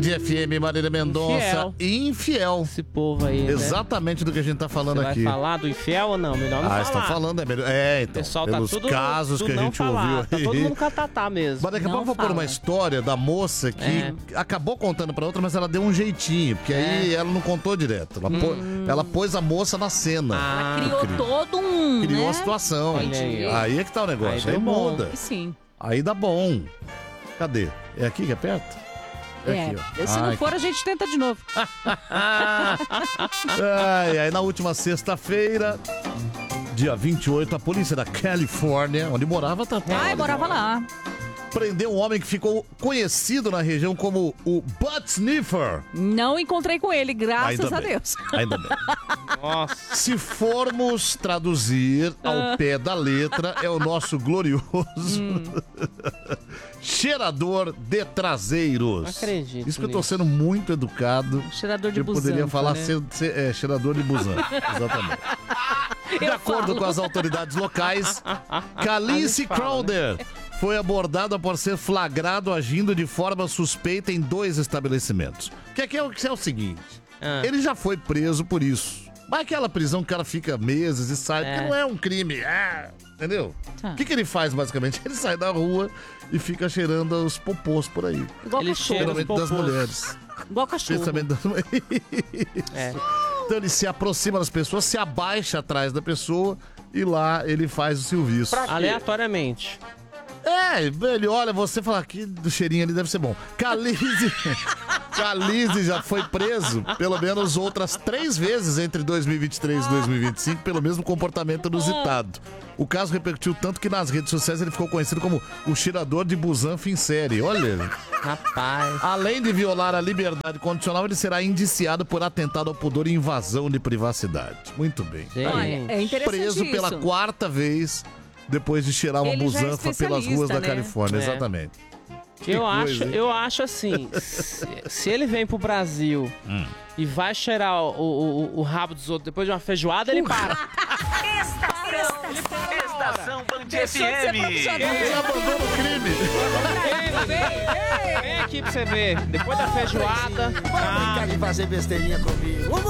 Band FM, Marília Mendonça. Infiel. Esse povo aí, exatamente do que a gente tá falando Você aqui. Vai falar do infiel ou não? Melhor não falar. Estão falando, é melhor. Então, pessoal pelos tá tudo, casos tudo que a gente ouviu aí. Tá todo mundo catatá mesmo. Mas daqui a pouco eu vou pôr uma história da moça que acabou contando pra outra, mas ela deu um jeitinho, porque aí ela não contou direto. Ela pôs a moça na cena. Ela criou todo um... Criou a situação. Aí é que tá o negócio. Aí muda. Sim. Aí dá bom. Cadê? É aqui que aperta? Aqui, ó. Se não for, a gente tenta de novo. Aí na última sexta-feira, dia 28, a polícia da Califórnia, onde morava Tatá. Morava lá. Prendeu um homem que ficou conhecido na região como o Butt Sniffer. Não encontrei com ele, graças a Deus. Ainda bem. Nossa. Se formos traduzir ao pé da letra, é o nosso glorioso cheirador de traseiros. Não acredito. Isso que eu tô sendo muito educado. Cheirador de eu busanfa, poderia falar né? cheirador de busanfa. Exatamente. De acordo com as autoridades locais, Calice Crowder foi abordado após ser flagrado agindo de forma suspeita em 2 estabelecimentos. Que é o seguinte, ele já foi preso por isso. Mas aquela prisão que o cara fica meses e sai, porque não é um crime, entendeu? O que ele faz basicamente? Ele sai da rua e fica cheirando os popôs por aí. Igual ele cheira das mulheres. Igual cachorro. Especialmente das mulheres. Então ele se aproxima das pessoas, se abaixa atrás da pessoa e lá ele faz o serviço. Aleatoriamente. Ele olha, você fala que do cheirinho ali deve ser bom. Calize já foi preso pelo menos outras 3 vezes entre 2023 e 2025 pelo mesmo comportamento inusitado. O caso repercutiu tanto que nas redes sociais ele ficou conhecido como o cheirador de busanfa em série. Olha, rapaz. Além de violar a liberdade condicional, ele será indiciado por atentado ao pudor e invasão de privacidade. Muito bem. É interessante preso isso. pela 4ª vez depois de cheirar uma Ele já é busanfa pelas ruas da né? Califórnia. Exatamente. Eu acho assim, se ele vem pro Brasil e vai cheirar o rabo dos outros depois de uma feijoada, ele para. Estação Band Deixou de ser FM. profissional. Ele abandonou o crime. Vem aqui pra você ver. Depois da feijoada. Bora brincar de fazer besteirinha comigo.